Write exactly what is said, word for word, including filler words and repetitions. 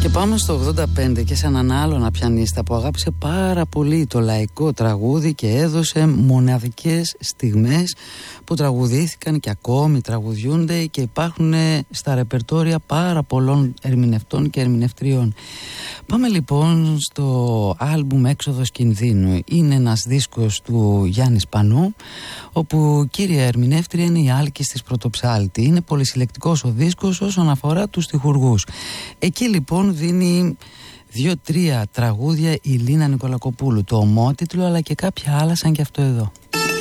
Και πάμε στο ογδόντα πέντε και σε έναν άλλον πιανίστα που αγάπησε πάρα πολύ το λαϊκό τραγούδι και έδωσε μοναδικές στιγμές που τραγουδήθηκαν και ακόμη τραγουδιούνται και υπάρχουν στα ρεπερτόρια πάρα πολλών ερμηνευτών και ερμηνευτριών. Πάμε λοιπόν στο άλμπουμ Έξοδος Κινδύνου. Είναι ένας δίσκος του Γιάννη Σπανού, όπου κύρια ερμηνεύτρια είναι η Άλκης της Πρωτοψάλτη. Είναι πολυσυλλεκτικός ο δίσκος όσον αφορά τους στιχουργούς. Εκεί λοιπόν δίνει δύο-τρία τραγούδια η Λίνα Νικολακοπούλου, το ομότιτλο αλλά και κάποια άλλα σαν και αυτό εδώ.